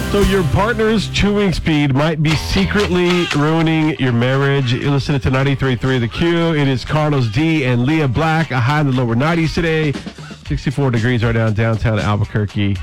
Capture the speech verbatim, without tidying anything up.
So your partner's chewing speed might be secretly ruining your marriage. You're listening to ninety-three point three The Q. It is Carlos D and Leah Black. A high in the lower nineties today. sixty-four degrees right now in downtown Albuquerque.